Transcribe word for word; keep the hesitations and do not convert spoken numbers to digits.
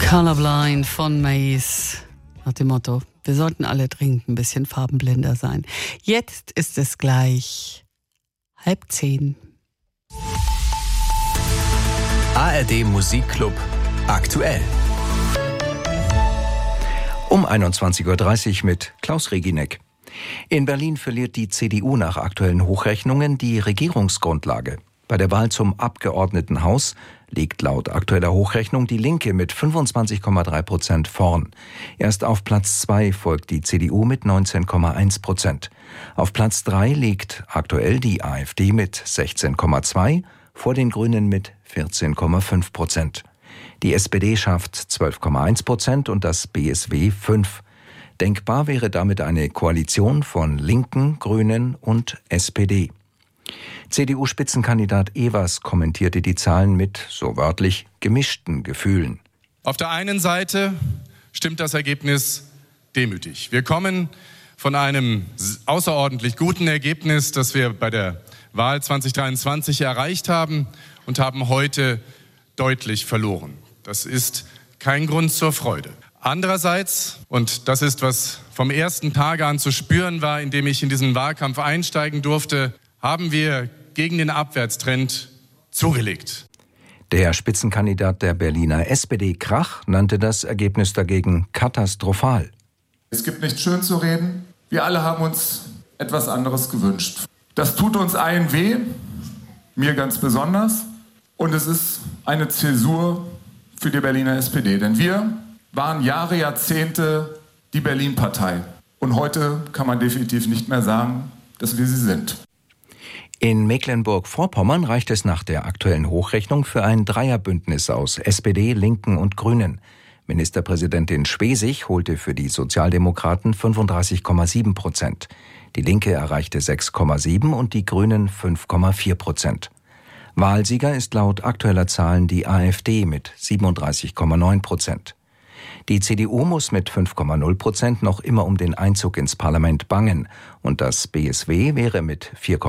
Colorblind von Maze. Nach dem Motto, wir sollten alle dringend ein bisschen farbenblinder sein. Jetzt ist es gleich halb zehn. A R D Musikclub aktuell. Um einundzwanzig Uhr dreißig mit Klaus Regineck. In Berlin verliert die C D U nach aktuellen Hochrechnungen die Regierungsgrundlage. Bei der Wahl zum Abgeordnetenhaus liegt laut aktueller Hochrechnung die Linke mit fünfundzwanzig Komma drei Prozent vorn. Erst auf Platz zwei folgt die C D U mit neunzehn Komma eins Prozent. Auf Platz drei liegt aktuell die AfD mit sechzehn Komma zwei, vor den Grünen mit vierzehn Komma fünf Prozent. Die S P D schafft zwölf Komma eins Prozent und das B S W fünf. Denkbar wäre damit eine Koalition von Linken, Grünen und S P D. C D U-Spitzenkandidat Evers kommentierte die Zahlen mit, so wörtlich, gemischten Gefühlen. Auf der einen Seite stimmt das Ergebnis demütig. Wir kommen von einem außerordentlich guten Ergebnis, das wir bei der Wahl zwanzig dreiundzwanzig erreicht haben, und haben heute deutlich verloren. Das ist kein Grund zur Freude. Andererseits, und das ist, was vom ersten Tage an zu spüren war, indem ich in diesen Wahlkampf einsteigen durfte, haben wir gegen den Abwärtstrend zugelegt. Der Spitzenkandidat der Berliner S P D Krach nannte das Ergebnis dagegen katastrophal. Es gibt nichts schön zu reden. Wir alle haben uns etwas anderes gewünscht. Das tut uns allen weh, mir ganz besonders. Und es ist eine Zäsur für die Berliner S P D. Denn wir waren Jahre, Jahrzehnte die Berlin-Partei. Und heute kann man definitiv nicht mehr sagen, dass wir sie sind. In Mecklenburg-Vorpommern reicht es nach der aktuellen Hochrechnung für ein Dreierbündnis aus S P D, Linken und Grünen. Ministerpräsidentin Schwesig holte für die Sozialdemokraten fünfunddreißig Komma sieben Prozent. Die Linke erreichte sechs Komma sieben und die Grünen fünf Komma vier Prozent. Wahlsieger ist laut aktueller Zahlen die AfD mit siebenunddreißig Komma neun Prozent. Die C D U muss mit fünf Komma null Prozent noch immer um den Einzug ins Parlament bangen und das B S W wäre mit vier Komma